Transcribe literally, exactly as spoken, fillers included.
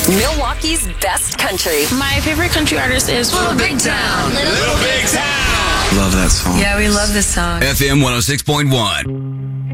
Milwaukee's best country. My favorite country artist is Little Big Town. Little Big Town. Love that song. Yeah, we love this song. F M one oh six point one.